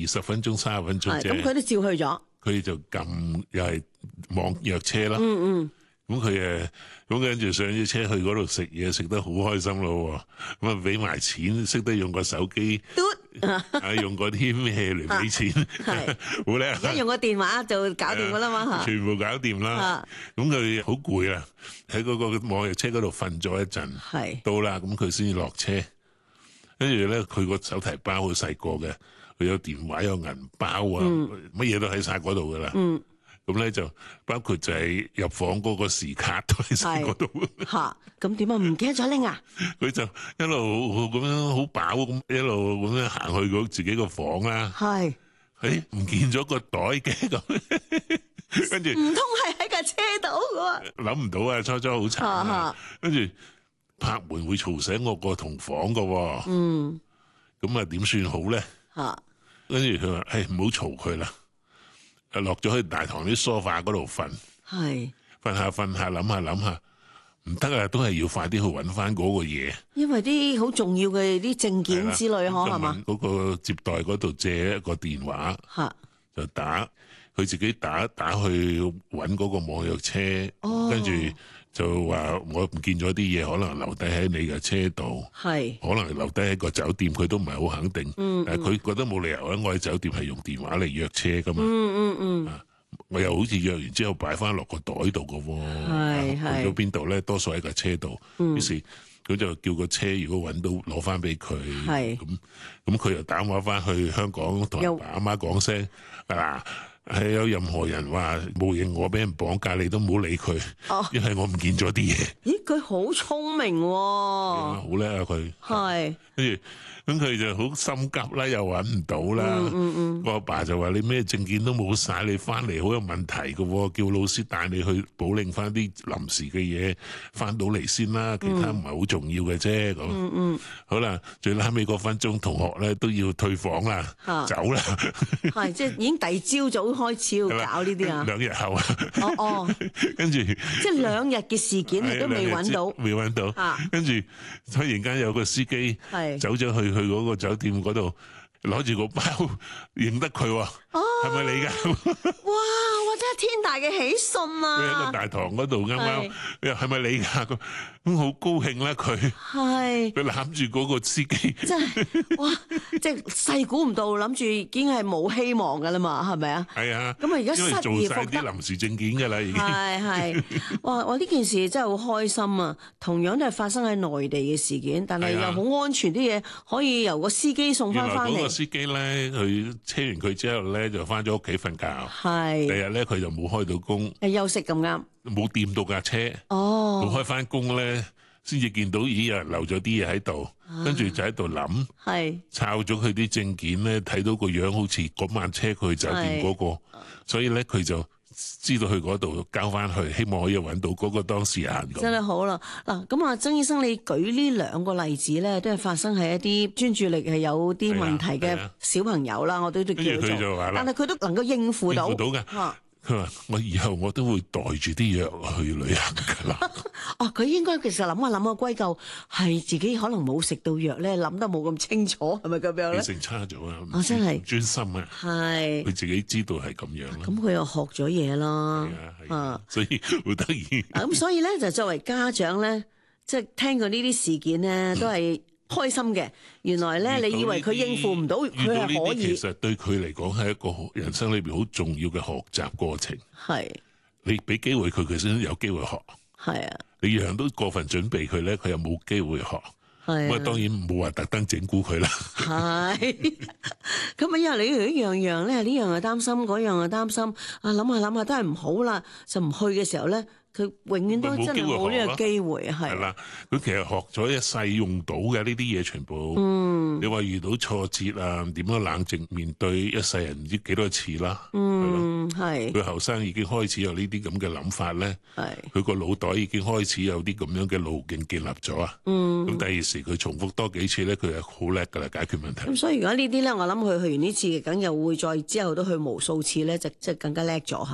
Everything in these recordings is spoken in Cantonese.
20分鐘、30分鐘啫。 咁佢都照去咗。 佢就撳又係網約車啦。咁佢咁跟住上咗車去嗰度食嘢，食得好開心咯。咁啊俾埋錢，識得用個手機，用嗰啲咩嚟俾錢，好叻。 一用個電話就搞掂噶啦嘛， 全部搞掂啦。咁佢好攰啊，喺嗰個網約車嗰度瞓咗一陣，到啦，咁佢先至落車。跟住咧，佢個手提包好細個嘅，佢有電話有銀包啊，乜嘢都喺晒嗰度噶啦。咁咧就包括就係入房嗰個時卡都喺晒嗰度。 咁點啊？唔記得咗拎啊？ 佢就一路咁樣好飽咁，一路咁樣行去自己個房啦。唔見咗個袋嘅咁，跟住唔通係喺架車度嘅？ 諗唔到啊！初初好慘，跟住拍門會嘈醒我個同房噶。咁啊點算好咧？跟住佢話：唔好嘈佢啦。落咗去大堂啲梳化嗰度瞓，瞓下諗下，唔得啊，都係要快啲去揾翻嗰個嘢，因為啲好重要嘅啲證件之類，係嘛？ 嗰個接待嗰度借一個電話，就打佢自己打去揾嗰個網約車，跟住就話我唔見咗啲嘢，可能留低喺你嘅車度，可能留低喺個酒店，佢都唔係好肯定。但係佢覺得冇理由啊！我喺酒店係用電話嚟約車噶嘛。我又好似約完之後擺翻落個袋度噶喎。去咗邊度咧？多數喺個車度。於是佢就叫個車，如果揾到攞翻俾佢。咁佢又打電話翻去香港，同阿爸阿媽講聲係有任何人話冒認我俾人綁架，你都唔好理佢，因為我唔見咗啲嘢。 咦，佢好聰明喎， 好叻啊佢。跟住咁佢就好心急啦，又揾唔到啦。我阿爸就話：你咩證件都冇晒，你翻嚟好有問題嘅，叫老師帶你去補領翻啲臨時嘅嘢，翻到嚟先啦。其他唔係好重要嘅啫。咁好啦，最拉尾嗰分鐘，同學咧都要退房啦，走啦。 即係已經第二朝早開始要搞呢啲啊。 2日後跟住即係2日嘅事件，你都未揾到， 未揾到。跟住突然間有個司機走咗去嗰個酒店嗰度，攞住個包，認得佢喎，係咪你㗎？ 哇！我真係天大嘅喜訊啊！ 佢喺個大堂嗰度啱啱，係咪你㗎？咁好高興啦！佢佢攬住嗰個司機， 真係哇！即係細估唔到，諗住已經係冇希望㗎啦嘛，係咪啊？ 係啊！ 咁啊，而家失而復得， 因為做晒啲臨時證件㗎啦，已經係哇！我呢件事真係好開心啊！同樣都係發生喺內地嘅事件，但係又好安全，啲嘢可以由個司機送翻嚟。原來嗰個司機咧，佢車完佢之後咧，就翻咗屋企瞓覺。第日咧，佢就冇開到工， 休息咁啱， 冇掂到架車。冇開翻工咧，先至見到咦，有人留咗啲嘢喺度，跟住就喺度諗，抄咗佢啲證件咧，睇到個樣好似嗰晚車佢去酒店嗰個，所以咧佢就知道去嗰度交翻去，希望可以揾到嗰個當事人。 真係好啦，嗱咁啊，曾醫生你舉呢2個例子咧，都係發生喺一啲專注力係有啲問題嘅小朋友啦，我都叫做，但係佢都能夠應付到嘅。 佢話：我以後我都會袋住啲藥去旅行㗎啦。 佢應該其實諗下歸咎係自己可能冇食到藥咧，諗得冇咁清楚，係咪咁樣咧？ 記性差咗啊！ 真係專心啊！佢自己知道係咁樣啦。咁佢又學咗嘢啦。 所以好得意。 咁所以咧，就作為家長咧，即係聽過呢啲事件咧，都係開心嘅。原來咧，你以為佢應付唔到，佢係可以。 其實對佢嚟講係一個人生裏邊好重要嘅學習過程。你俾機會佢先有機會學。你樣樣都過分準備佢咧，佢又冇機會學。咁啊，當然冇話特登整蠱佢啦。 咁啊，因為你一樣樣咧，呢樣又擔心，嗰樣又擔心。諗下都係唔好啦，就唔去嘅時候咧。佢永遠都真係冇呢個機會，係啦。 佢其實學咗一世用到嘅呢啲嘢，全部。你話遇到挫折啊，點樣冷靜面對一世人唔知幾多次啦。佢後生已經開始有呢啲咁嘅諗法咧。佢個腦袋已經開始有啲咁樣嘅路徑建立咗啊。咁第二時佢重複多幾次咧，佢係好叻噶啦，解決問題。 咁所以如果呢啲咧，我諗佢去完呢次，梗又會再之後都去無數次咧，就即係更加叻咗吓。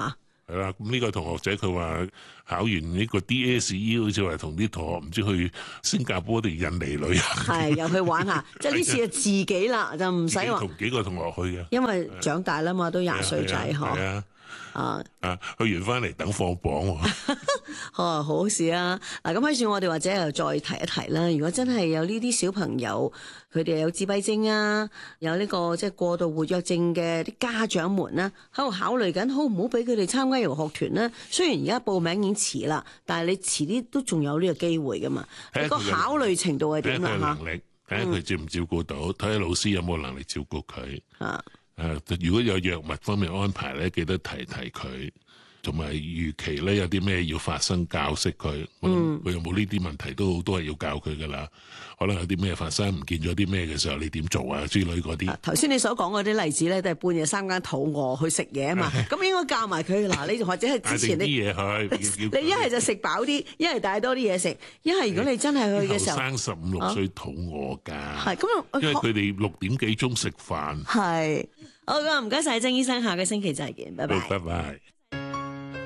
係啦，咁呢個同學仔佢話考完呢個 DSE 好似話同啲同學唔知去新加坡定印尼旅行， 係又去玩下，即係呢次就自己啦，就唔使話同幾個同學去嘅， 因為長大啦嘛，都20歲仔嗬。 去完翻嚟等放榜喎。 好事啊！嗱，咁喺處我哋或者又再提一提啦。如果真係有呢啲小朋友，佢哋有自閉症啊，有呢個即係過度活躍症嘅啲家長們啦，喺度考慮緊好唔好俾佢哋參加遊學團咧？雖然而家報名已經遲啦，但係你遲啲都仲有呢個機會噶嘛。你個考慮程度係點啦？ 能力，睇下佢照唔照顧到，睇下老師有冇能力照顧佢。如果有藥物方面安排咧，記得提佢，同埋預期咧有啲咩要發生，教識佢。佢有冇呢啲問題都係要教佢噶啦。可能有啲咩發生，唔見咗啲咩嘅時候，你點做啊之類嗰啲。頭先你所講嗰啲例子咧，都係半夜3更肚餓去食嘢啊嘛。咁應該教埋佢嗱，你或者係之前你啲嘢去， 你一係就食飽啲，一係帶多啲嘢食，一係如果你真係去嘅時候， 後生15、16歲肚餓㗎。 係咁， 因為佢哋6點幾鐘食飯。 係好咁，唔該晒曾醫生，下個星期再見，拜拜。 拜拜。